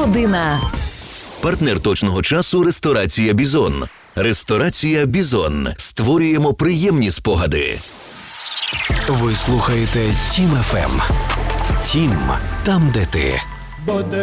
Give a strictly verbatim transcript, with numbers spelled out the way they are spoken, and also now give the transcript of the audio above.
година. Партнер точного часу – ресторація «Бізон». Ресторація «Бізон». Створюємо приємні спогади. Ви слухаєте Тім еф ем. Тім – там, де ти. Бо де